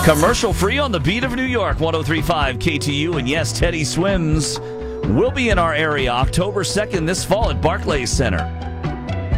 Commercial free on the beat of New York, 103.5 KTU. And yes, Teddy Swims will be in our area October 2nd this fall at Barclays Center.